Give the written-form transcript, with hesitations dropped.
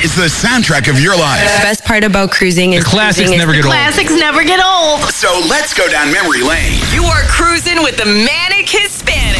is the soundtrack of your life. The best part about cruising is Classics never get old. Classics never get old. So let's go down memory lane. You are cruising with the man